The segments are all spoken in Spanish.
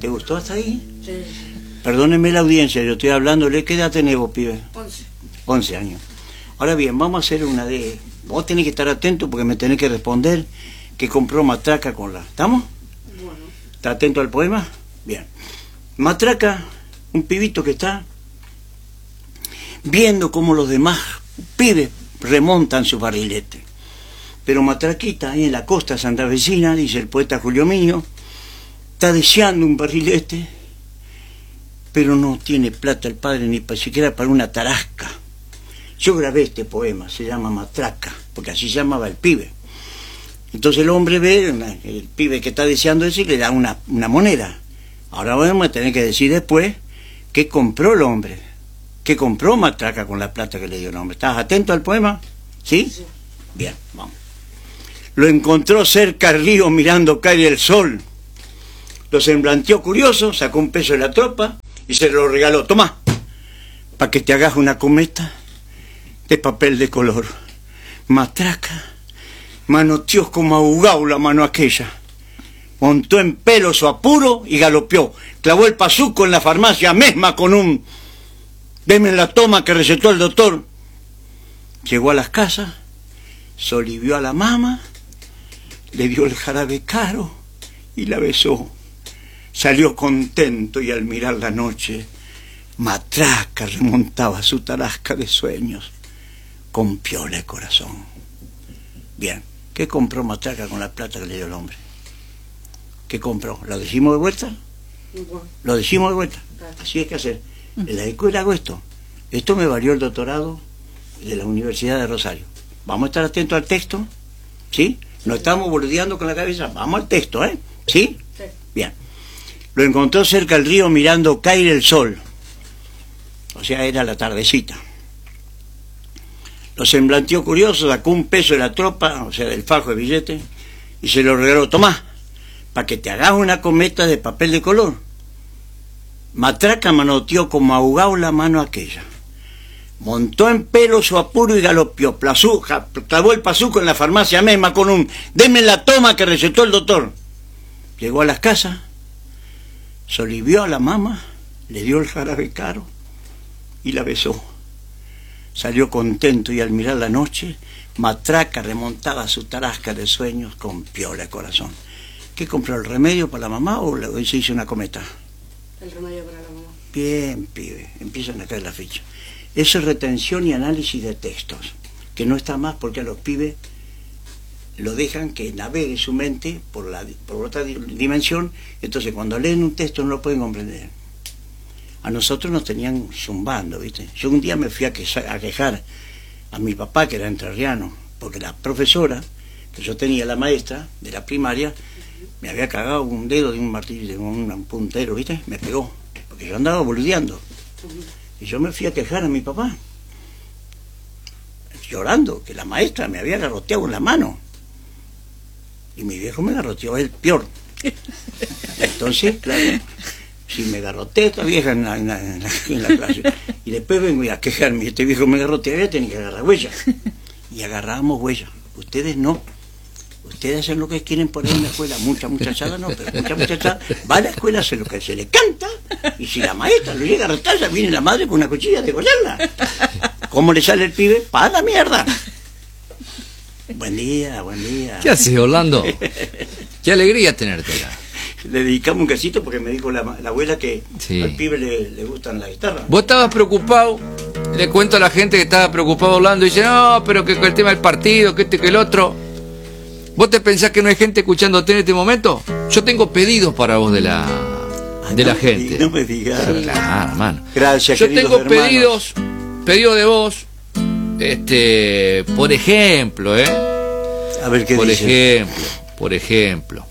¿Te gustó hasta ahí? Sí. Perdónenme la audiencia, yo estoy hablándole. ¿Qué edad tenés vos, pibe? 11. 11 años. Ahora bien, vamos a hacer una de... Vos tenés que estar atento porque me tenés que responder que compró Matraca con la... ¿Estamos? Bueno. ¿Está atento al poema? Bien. Matraca, un pibito que está viendo cómo los demás pibes remontan su barrilete. Pero Matraquita, ahí en la costa santafesina, dice el poeta Julio Miño, está deseando un barrilete, pero no tiene plata el padre ni siquiera para una tarasca. Yo grabé este poema, se llama Matraca, porque así se llamaba el pibe. Entonces el hombre ve, el pibe que está deseando eso y le da una moneda. Ahora vamos a tener que decir después qué compró el hombre, qué compró Matraca con la plata que le dio el hombre. ¿Estás atento al poema? ¿Sí? Sí. Bien, vamos. Lo encontró cerca al río mirando caer el sol. Lo semblanteó curioso, sacó un peso de la tropa y se lo regaló. Tomá, para que te hagas una cometa de papel de color. Matraca manoteó como ahogado la mano aquella. Montó en pelo su apuro y galopeó. Clavó el pazuco en la farmacia misma con un... Deme la toma que recetó el doctor. Llegó a las casas, solivió a la mama, le dio el jarabe caro y la besó. Salió contento y al mirar la noche, Matraca remontaba su tarasca de sueños con piola de corazón. Bien, ¿qué compró Matraca con la plata que le dio el hombre? ¿Qué compró? ¿Lo decimos de vuelta? Bueno. Lo decimos de vuelta. Claro. Así hay que hacer. En la escuela hago esto. Esto me valió el doctorado de la Universidad de Rosario. Vamos a estar atentos al texto, ¿sí? No estamos boludeando con la cabeza, vamos al texto, ¿eh? ¿Sí? Sí. Bien. Lo encontró cerca del río mirando caer el sol. O sea, era la tardecita. Lo semblanteó curioso, sacó un peso de la tropa, o sea, del fajo de billete, y se lo regaló. Tomá, para que te hagas una cometa de papel de color. Matraca manoteó como ahogado la mano aquella. Montó en pelo su apuro y galopeó. Clavó el pazuco en la farmacia misma con un... Deme la toma que recetó el doctor. Llegó a las casas, solivió a la mama, le dio el jarabe caro y la besó. Salió contento y al mirar la noche, Matraca remontaba su tarasca de sueños con piola de corazón. ¿Qué compró, el remedio para la mamá o se hizo una cometa? El remedio para la mamá. Bien, pibe, empiezan a caer las fichas. Eso es retención y análisis de textos, que no está más porque a los pibes lo dejan que navegue su mente por otra dimensión. Entonces cuando leen un texto no lo pueden comprender. A nosotros nos tenían zumbando, ¿viste? Yo un día me fui a quejar a mi papá, que era entrerriano, porque la profesora que yo tenía, la maestra de la primaria, me había cagado un dedo de un martillo, de un puntero, ¿viste? Me pegó, porque yo andaba boludeando. Y yo me fui a quejar a mi papá, llorando, que la maestra me había garroteado en la mano. Y mi viejo me garroteó, el peor. Entonces, claro, si me garroteé esta vieja en la clase, y después vengo a quejarme, este viejo me garroteó, tenía que agarrar huella. Y agarrábamos huella. Ustedes no. Ustedes hacen lo que quieren por ahí en la escuela. Mucha muchachada no, pero mucha muchachada va a la escuela, hace lo que se le canta, y si la maestra lo llega a arrestar, ya viene la madre con una cuchilla a degollarla. ¿Cómo le sale el pibe? ¡Para la mierda! Buen día, buen día. ¿Qué haces, Orlando? Qué alegría tenerte acá. Le dedicamos un casito porque me dijo la abuela que Sí. al pibe le gustan las guitarras. Vos estabas preocupado, le cuento a la gente que estaba preocupado Orlando, y dice, no, pero que el tema del partido, que que el otro. ¿Vos te pensás que no hay gente escuchándote en este momento? Yo tengo pedidos para vos de la gente. No me digas. Sí, claro, hermano. Gracias, yo queridos tengo hermanos. pedidos de vos, por ejemplo, A ver qué dice. Por ejemplo,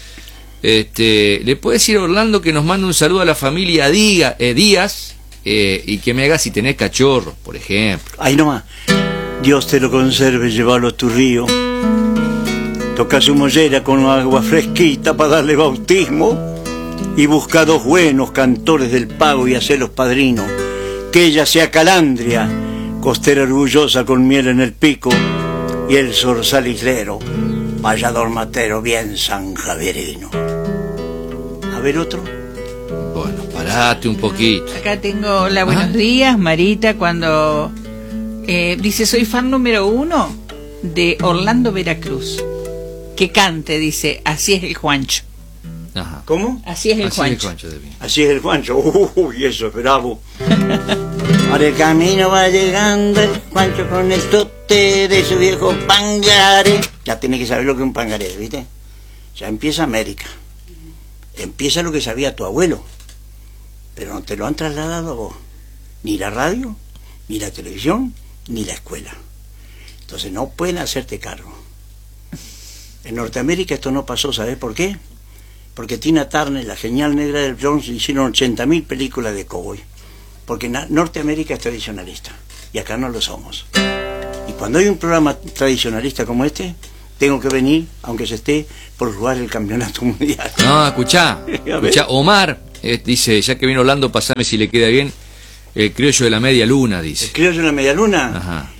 le puedes decir a Orlando que nos mande un saludo a la familia Díaz, y que me haga si tenés cachorro, por ejemplo. Ahí nomás. Dios te lo conserve, llévalo a tu río. Toca su mollera con agua fresquita para darle bautismo. Y busca dos buenos cantores del pago y hacerlos padrinos. Que ella sea calandria, costera orgullosa con miel en el pico. Y el zorzal islero, vallador matero bien sanjaverino. A ver otro. Bueno, parate un poquito. Acá tengo, hola, buenos días, Marita, cuando dice, soy fan número 1 de Orlando Veracruz. Que cante, dice, así es el Juancho. Ajá. ¿Cómo? Así es el Así Juancho. es, Juancho de mí. Así es el Juancho. Uy, eso es bravo. Por el camino va llegando el Juancho con el tote de su viejo pangaré. Ya tiene que saber lo que es un pangaré, ¿viste? Ya empieza América. Empieza lo que sabía tu abuelo. Pero no te lo han trasladado a vos. Ni la radio, ni la televisión, ni la escuela. Entonces no pueden hacerte cargo. En Norteamérica esto no pasó, ¿sabes por qué? Porque Tina Turner, la genial negra del Bronx, hicieron 80.000 películas de cowboy. Porque Norteamérica es tradicionalista y acá no lo somos. Y cuando hay un programa tradicionalista como este, tengo que venir, aunque se esté por jugar el campeonato mundial. No, escuchá, Omar dice, ya que viene Orlando, pasame si le queda bien, el criollo de la media luna, dice. ¿El criollo de la media luna? Ajá.